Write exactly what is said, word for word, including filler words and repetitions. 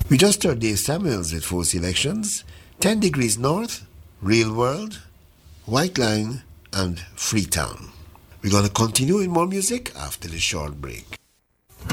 We just heard Dave Samuels with four selections: ten Degrees North, Real World, White Line, and Freetown. We're going to continue with more music after the short break.